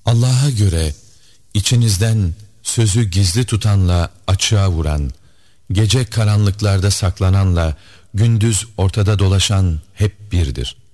Allah'a göre içinizden sözü gizli tutanla açığa vuran, gece karanlıklarda saklananla gündüz ortada dolaşan hep birdir.